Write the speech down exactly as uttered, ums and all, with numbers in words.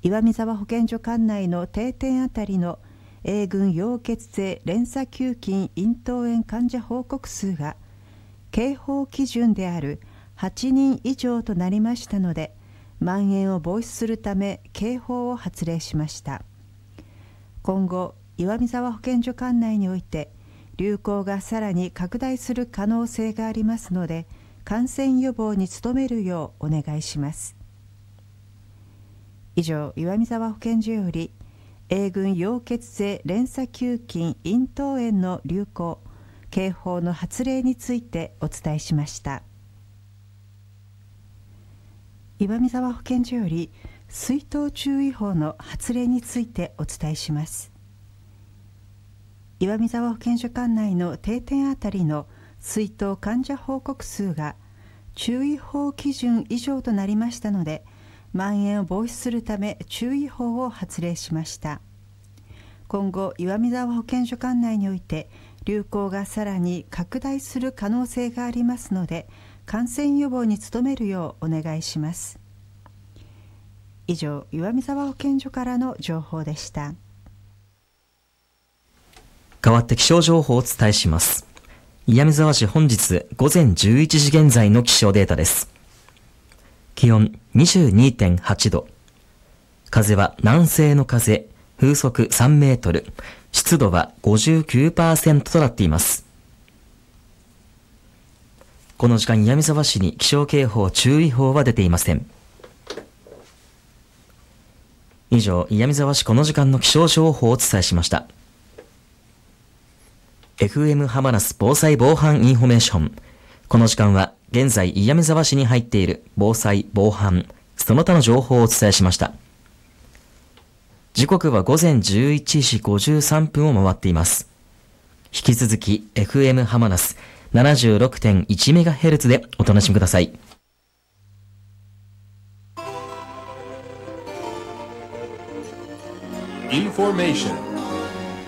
岩見沢保健所管内の定点あたりの A 群溶血性連鎖球菌咽頭炎患者報告数が警報基準であるはちにん以上となりましたので、蔓延を防止するため警報を発令しました。今後、岩見沢保健所管内において流行がさらに拡大する可能性がありますので、感染予防に努めるようお願いします。以上、岩見沢保健所より A 群溶血性連鎖球菌咽頭炎の流行警報の発令についてお伝えしました。岩見沢保健所より水痘注意報の発令についてお伝えします。岩見沢保健所管内の定点あたりの水痘患者報告数が注意報基準以上となりましたので、蔓延を防止するため注意報を発令しました。今後、岩見沢保健所管内において流行がさらに拡大する可能性がありますので、感染予防に努めるようお願いします。以上、岩見沢保健所からの情報でした。 代わって気象情報をお伝えします。岩見沢市本日午前じゅういちじ現在の気象データです。気温 にじゅうにてんはち 度。風は南西の風、風速さんメートル、湿度は ごじゅうきゅうパーセント となっています。この時間、岩見沢市に気象警報注意報は出ていません。以上、岩見沢市この時間の気象情報をお伝えしました。エフエム ハマナス防災防犯インフォメーション。この時間は現在岩見沢市に入っている防災防犯その他の情報をお伝えしました。時刻はごぜんじゅういちじごじゅうさんぷんを回っています。引き続き エフエム ハマナス ななじゅうろくてんいちメガヘルツ でお楽しみください。 インフォメーション